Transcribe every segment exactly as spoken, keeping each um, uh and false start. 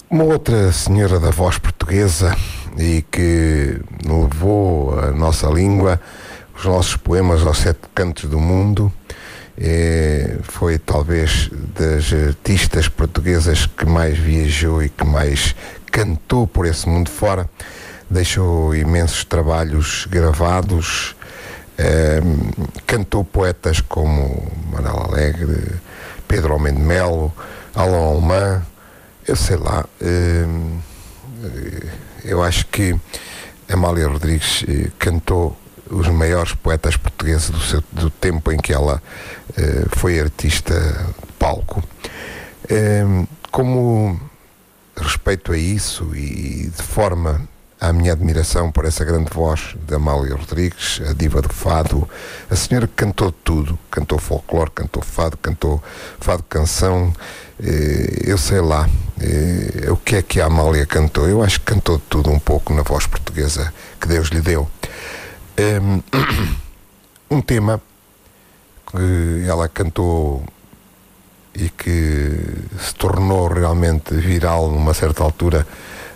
Uma outra senhora da voz portuguesa e que levou a nossa língua, os nossos poemas aos sete cantos do mundo, é, foi talvez das artistas portuguesas que mais viajou e que mais cantou por esse mundo fora. Deixou imensos trabalhos gravados, é, cantou poetas como Manuel Alegre, Pedro Homem de Melo, Alain Almã. Eu sei lá, eu acho que Amália Rodrigues cantou os maiores poetas portugueses do, seu, do tempo em que ela foi artista de palco. Como respeito a isso e de forma à minha admiração por essa grande voz de Amália Rodrigues, a diva do fado, a senhora que cantou tudo, cantou folclore, cantou fado, cantou fado canção, eu sei lá o que é que a Amália cantou. Eu acho que cantou tudo um pouco na voz portuguesa que Deus lhe deu. Um tema que ela cantou e que se tornou realmente viral numa certa altura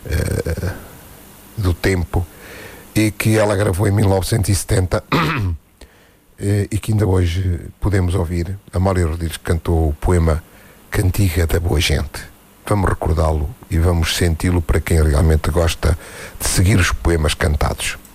do tempo e que ela gravou em mil novecentos e setenta e que ainda hoje podemos ouvir. Amália Rodrigues cantou o poema Cantiga da Boa Gente. Vamos recordá-lo e vamos senti-lo para quem realmente gosta de seguir os poemas cantados.